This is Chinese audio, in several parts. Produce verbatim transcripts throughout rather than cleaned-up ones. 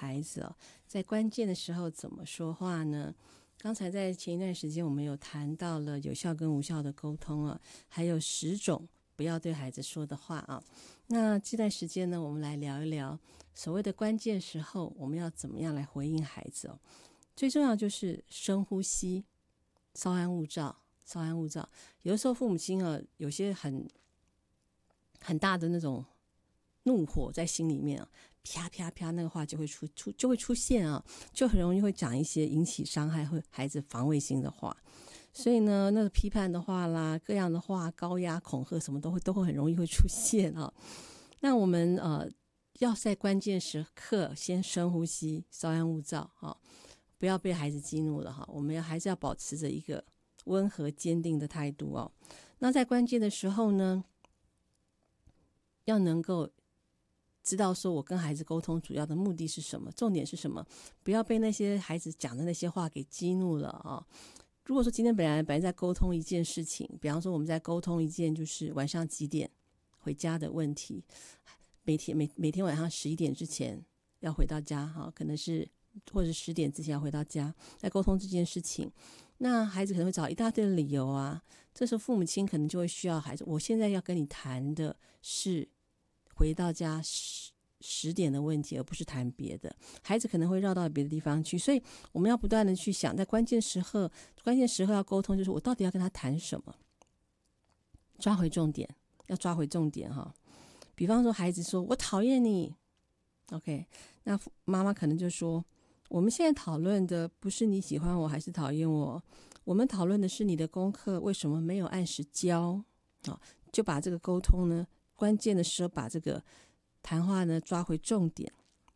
孩子哦，在关键的时候怎么说话呢？刚才在前一段时间我们有谈到了有效跟无效的沟通啊，还有十种不要对孩子说的话啊。那这段时间呢，我们来聊一聊所谓的关键时候我们要怎么样来回应孩子哦。最重要就是深呼吸，稍安勿躁，稍安勿躁。有的时候父母亲啊，有些很很大的那种怒火在心里面啊，啪啪啪，那个话就会出出就会出现啊，就很容易会讲一些引起伤害或孩子防卫心的话。所以呢，那个批判的话啦，各样的话，高压、恐吓什么都会都会很容易会出现啊。那我们呃要在关键时刻先深呼吸，稍安勿躁啊，不要被孩子激怒了哈。我们要还是要保持着一个温和坚定的态度哦。那在关键的时候呢，要能够知道说我跟孩子沟通主要的目的是什么，重点是什么，不要被那些孩子讲的那些话给激怒了啊。如果说今天本来本来在沟通一件事情，比方说我们在沟通一件就是晚上几点回家的问题，每天每每天晚上十一点之前要回到家哈，可能是或者十点之前要回到家，在沟通这件事情，那孩子可能会找一大堆的理由啊。这时候父母亲可能就会需要孩子，我现在要跟你谈的是回到家十十点的问题，而不是谈别的。孩子可能会绕到别的地方去，所以我们要不断的去想，在关键时刻，关键时刻要沟通，就是我到底要跟他谈什么，抓回重点，要抓回重点哈。比方说，孩子说我讨厌你 ，OK， 那妈妈可能就说，我们现在讨论的不是你喜欢我还是讨厌我，我们讨论的是你的功课为什么没有按时交，就把这个沟通呢，关键的时候把这个谈话呢抓回重点。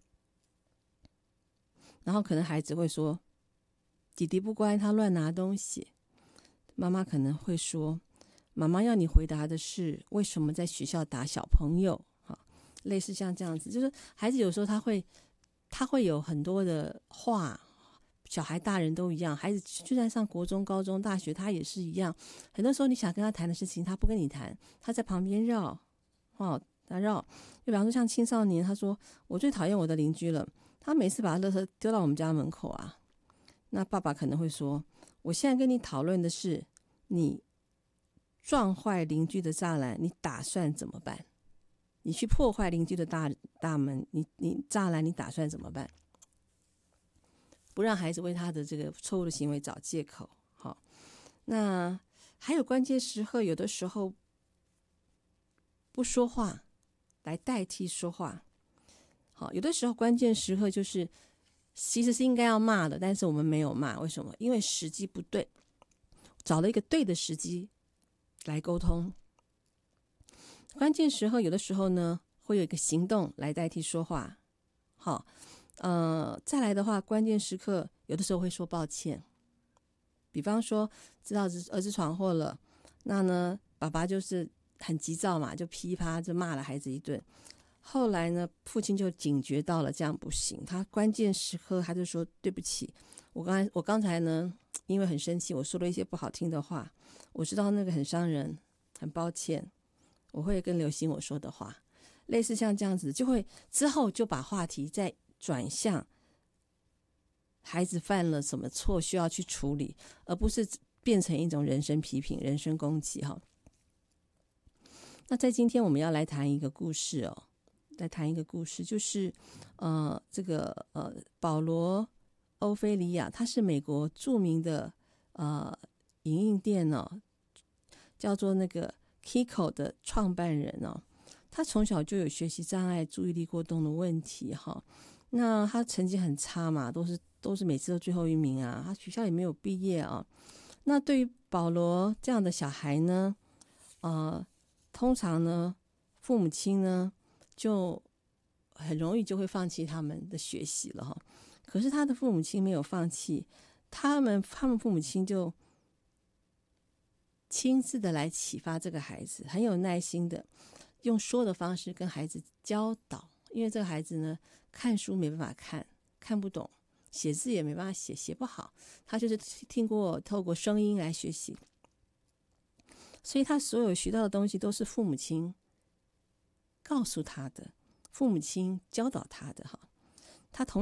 然后可能孩子会说，弟弟不乖，他乱拿东西。妈妈可能会说，妈妈要你回答的是为什么在学校打小朋友，类似像这样子，就是孩子有时候他会他会有很多的话，小孩大人都一样，孩子就算上国中高中大学他也是一样，很多时候你想跟他谈的事情他不跟你谈，他在旁边绕哦，他绕。就比方说像青少年，他说我最讨厌我的邻居了，他每次把垃圾丢到我们家门口啊。那爸爸可能会说，我现在跟你讨论的是你撞坏邻居的栅栏，你打算怎么办？你去破坏邻居的大大门，你你栅栏，你打算怎么办？不让孩子为他的这个错误的行为找借口。好，那还有关键时刻，有的时候不说话来代替说话。好，有的时候关键时刻就是其实是应该要骂的，但是我们没有骂，为什么？因为时机不对，找了一个对的时机来沟通。关键时候有的时候呢，会有一个行动来代替说话。好，呃，再来的话，关键时刻有的时候会说抱歉。比方说，知道儿子闯祸了，那呢，爸爸就是很急躁嘛，就噼啪就骂了孩子一顿。后来呢，父亲就警觉到了，这样不行。他关键时刻他就说对不起，我刚才我刚才呢，因为很生气，我说了一些不好听的话，我知道那个很伤人，很抱歉，我会更留心我说的话。类似像这样子，就会之后就把话题再转向孩子犯了什么错需要去处理，而不是变成一种人身批评、人身攻击哈。那在今天我们要来谈一个故事哦，来谈一个故事，就是呃，这个呃，保罗·欧菲利亚，他是美国著名的呃影印店哦，叫做那个 Kiko 的创办人哦。他从小就有学习障碍、注意力过动的问题哈。那他成绩很差嘛，都是都是每次都最后一名啊。他学校也没有毕业啊。那对于保罗这样的小孩呢，呃，通常呢，父母亲呢就很容易就会放弃他们的学习了哈。可是他的父母亲没有放弃，他们他们父母亲就亲自的来启发这个孩子，很有耐心的用说的方式跟孩子教导。因为这个孩子呢，看书没办法看，看不懂，写字也没办法写，写不好，他就是听过透过声音来学习，所以他所有学到的东西都是父母亲告诉他的，父母亲教导他的哈。他同